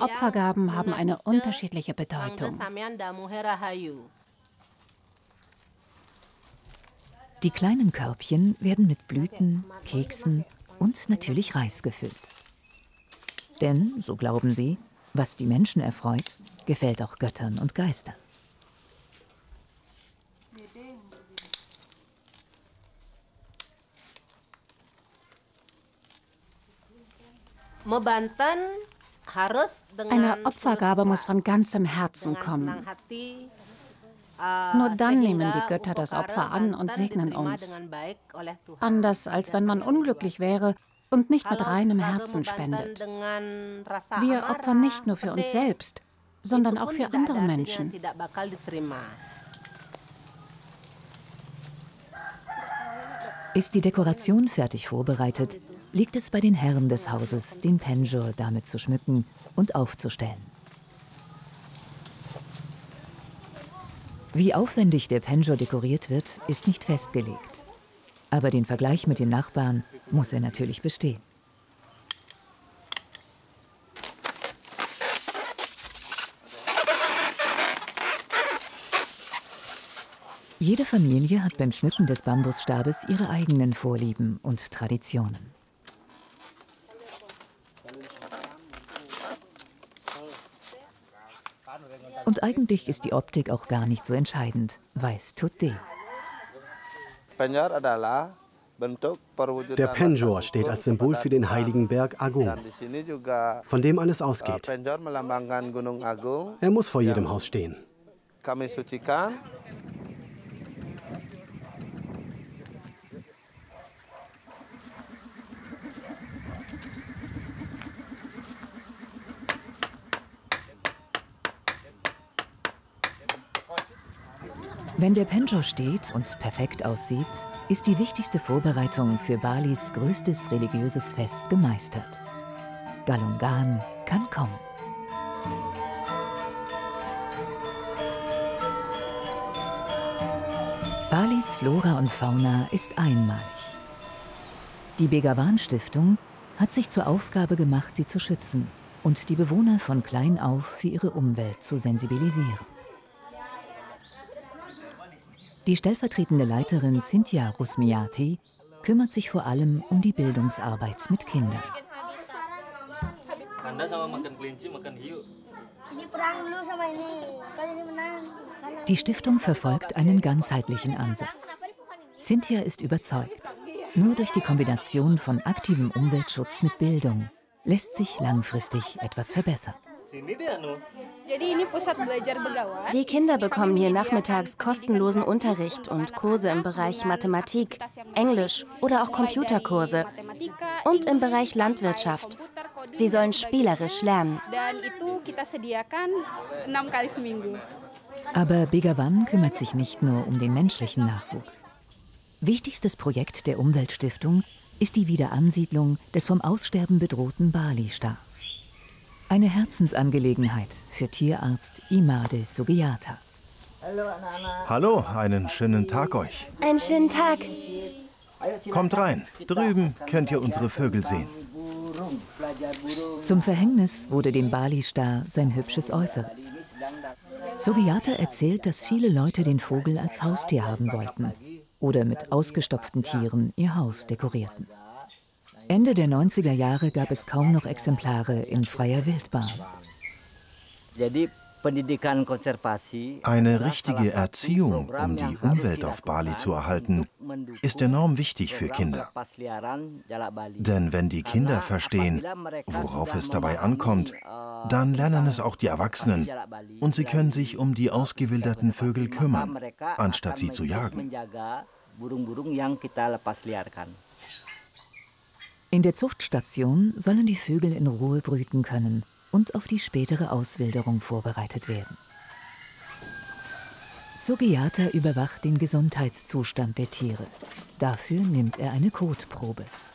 Opfergaben haben eine unterschiedliche Bedeutung. Die kleinen Körbchen werden mit Blüten, Keksen und natürlich Reis gefüllt. Denn, so glauben sie, was die Menschen erfreut, gefällt auch Göttern und Geistern. Eine Opfergabe muss von ganzem Herzen kommen. Nur dann nehmen die Götter das Opfer an und segnen uns. Anders als wenn man unglücklich wäre und nicht mit reinem Herzen spendet. Wir opfern nicht nur für uns selbst, sondern auch für andere Menschen. Ist die Dekoration fertig vorbereitet, liegt es bei den Herren des Hauses, den Penjor damit zu schmücken und aufzustellen. Wie aufwendig der Penjor dekoriert wird, ist nicht festgelegt. Aber den Vergleich mit den Nachbarn muss er natürlich bestehen. Jede Familie hat beim Schmücken des Bambusstabes ihre eigenen Vorlieben und Traditionen. Und eigentlich ist die Optik auch gar nicht so entscheidend, weiß Tutte. Der Penjor steht als Symbol für den heiligen Berg Agung, von dem alles ausgeht. Er muss vor jedem Haus stehen. Wenn der Penjor steht und perfekt aussieht, ist die wichtigste Vorbereitung für Balis größtes religiöses Fest gemeistert. Galungan kann kommen. Balis Flora und Fauna ist einmalig. Die Begawan Stiftung hat sich zur Aufgabe gemacht, sie zu schützen und die Bewohner von klein auf für ihre Umwelt zu sensibilisieren. Die stellvertretende Leiterin Cynthia Rusmiati kümmert sich vor allem um die Bildungsarbeit mit Kindern. Die Stiftung verfolgt einen ganzheitlichen Ansatz. Cynthia ist überzeugt, nur durch die Kombination von aktivem Umweltschutz mit Bildung lässt sich langfristig etwas verbessern. Die Kinder bekommen hier nachmittags kostenlosen Unterricht und Kurse im Bereich Mathematik, Englisch oder auch Computerkurse und im Bereich Landwirtschaft. Sie sollen spielerisch lernen. Aber Begawan kümmert sich nicht nur um den menschlichen Nachwuchs. Wichtigstes Projekt der Umweltstiftung ist die Wiederansiedlung des vom Aussterben bedrohten Bali-Stars. Eine Herzensangelegenheit für Tierarzt Imade Sugiarta. Hallo, einen schönen Tag euch. Einen schönen Tag. Kommt rein. Drüben könnt ihr unsere Vögel sehen. Zum Verhängnis wurde dem Bali-Star sein hübsches Äußeres. Sugiarta erzählt, dass viele Leute den Vogel als Haustier haben wollten oder mit ausgestopften Tieren ihr Haus dekorierten. Ende der 90er Jahre gab es kaum noch Exemplare in freier Wildbahn. Eine richtige Erziehung, um die Umwelt auf Bali zu erhalten, ist enorm wichtig für Kinder. Denn wenn die Kinder verstehen, worauf es dabei ankommt, dann lernen es auch die Erwachsenen und sie können sich um die ausgewilderten Vögel kümmern, anstatt sie zu jagen. In der Zuchtstation sollen die Vögel in Ruhe brüten können und auf die spätere Auswilderung vorbereitet werden. Sugiarta überwacht den Gesundheitszustand der Tiere. Dafür nimmt er eine Kotprobe.